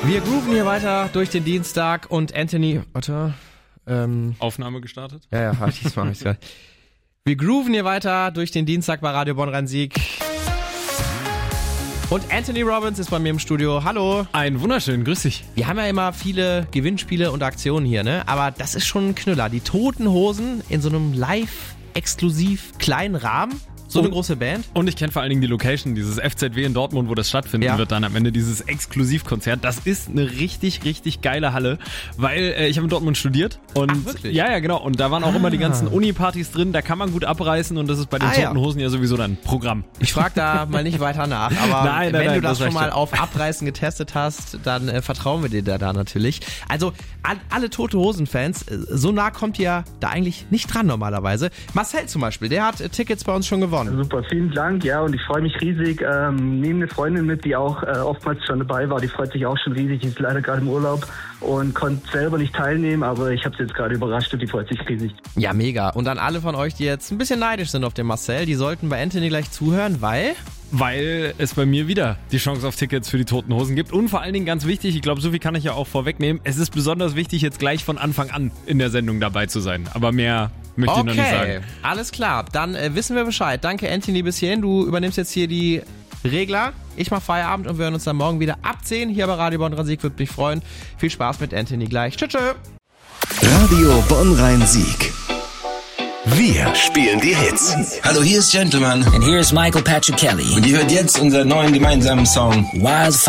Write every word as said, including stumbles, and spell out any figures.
Wir grooven hier weiter durch den Dienstag und Anthony, warte, ähm, Aufnahme gestartet? Ja, ja, halt, diesmal hab ich's gerade. Wir grooven hier weiter durch den Dienstag bei Radio Bonn-Rhein-Sieg. Und Anthony Robbins ist bei mir im Studio. Hallo. Ein wunderschön, grüß dich. Wir haben ja immer viele Gewinnspiele und Aktionen hier, ne? Aber das ist schon ein Knüller. Die Toten Hosen in so einem live-exklusiv kleinen Rahmen. So eine große Band. Und ich kenne vor allen Dingen die Location, dieses F Z W in Dortmund, wo das stattfinden Ja. wird dann am Ende, dieses Exklusivkonzert. Das ist eine richtig, richtig geile Halle, weil äh, ich habe in Dortmund studiert. Und Ach, wirklich? Ja, ja, genau. Und da waren auch Ah. immer die ganzen Uni-Partys drin, da kann man gut abreißen und das ist bei den Ah, ja. Toten Hosen ja sowieso dann Programm. Ich frage da mal nicht weiter nach, aber Nein, nein, wenn nein, du das, das schon reicht mal schon. auf Abreißen getestet hast, dann äh, vertrauen wir dir da, da natürlich. Also all, alle Tote Hosen-Fans, äh, so nah kommt ihr da eigentlich nicht dran normalerweise. Marcel zum Beispiel, der hat äh, Tickets bei uns schon gewonnen. Super, vielen Dank, ja, und ich freue mich riesig. Ähm, nehme eine Freundin mit, die auch äh, oftmals schon dabei war, die freut sich auch schon riesig, die ist leider gerade im Urlaub und konnte selber nicht teilnehmen, aber ich habe sie jetzt gerade überrascht und die freut sich riesig. Ja, mega. Und an alle von euch, die jetzt ein bisschen neidisch sind auf den Marcel, die sollten bei Anthony gleich zuhören, weil... Weil es bei mir wieder die Chance auf Tickets für die Toten Hosen gibt. Und vor allen Dingen ganz wichtig, ich glaube, so viel kann ich ja auch vorwegnehmen, es ist besonders wichtig, jetzt gleich von Anfang an in der Sendung dabei zu sein. Aber mehr möchte ich noch nicht sagen. Okay, alles klar. Dann äh, wissen wir Bescheid. Danke, Anthony, bis hierhin. Du übernimmst jetzt hier die Regler. Ich mach Feierabend und wir hören uns dann morgen wieder ab zehn hier bei Radio Bonn-Rhein-Sieg. Würde mich freuen. Viel Spaß mit Anthony gleich. Tschüss, tschüss. Radio Bonn-Rhein-Sieg. Wir spielen die Hits. Hallo, hier ist Gentleman. And here's Michael Patrick Kelly. Und ihr hört jetzt unseren neuen gemeinsamen Song Wildfire.